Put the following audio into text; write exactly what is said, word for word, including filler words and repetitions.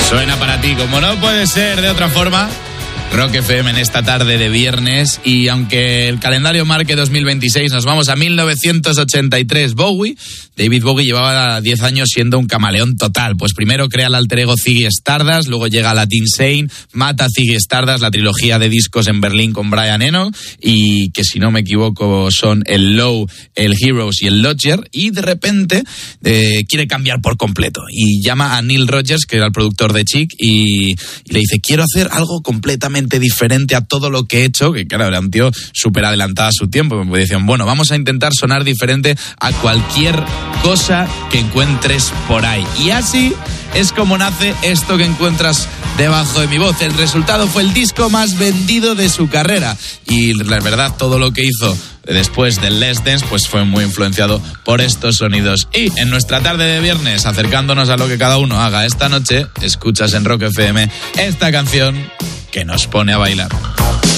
Suena para ti, como no puede ser de otra forma, Rock F M en esta tarde de viernes. Y aunque el calendario marque dos mil veintiséis, nos vamos a mil novecientos ochenta y tres. Bowie, David Bowie llevaba diez años siendo un camaleón total. Pues primero crea el alter ego Ziggy Stardust, luego llega Latin Sane, mata a Ziggy Stardust, la trilogía de discos en Berlín con Brian Eno, y que si no me equivoco son el Low, el Heroes y el Lodger, y de repente eh, quiere cambiar por completo y llama a Neil Rogers, que era el productor de Chic, y, y le dice: quiero hacer algo completamente diferente a todo lo que he hecho, que claro, era un tío súper adelantado a su tiempo. Me decían, bueno, vamos a intentar sonar diferente a cualquier cosa que encuentres por ahí. Y así es como nace esto que encuentras debajo de mi voz. El resultado fue el disco más vendido de su carrera. Y la verdad, todo lo que hizo después del Let's Dance pues fue muy influenciado por estos sonidos. Y en nuestra tarde de viernes, acercándonos a lo que cada uno haga esta noche, escuchas en Rock F M esta canción que nos pone a bailar.